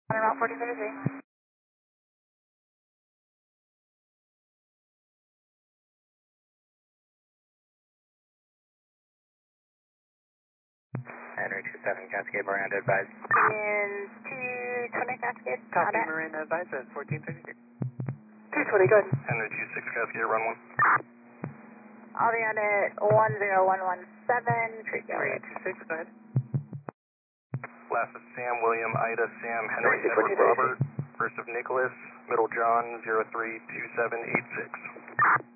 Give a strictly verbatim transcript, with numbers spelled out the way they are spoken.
On Route fourteen thirty-three. Henry two seven Cascade, Miranda advised. In two twenty Cascade. Copy, Miranda advised at fourteen thirty-three. two twenty, good. Henry two six Cascade, run one. I'll be on it one zero one one seven, Tree Henry two six, go ahead. Last of Sam, William, Ida, Sam, Henry, Edward, Robert. First of Nicholas, middle John, zero three two seven eight six.